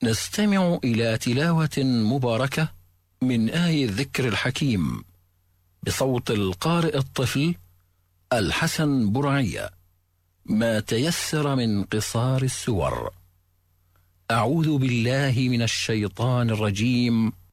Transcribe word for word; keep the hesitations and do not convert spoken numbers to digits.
نستمع إلى تلاوة مباركة من آي الذكر الحكيم بصوت القارئ الطفل الحسن برعية، ما تيسر من قصار السور. أعوذ بالله من الشيطان الرجيم.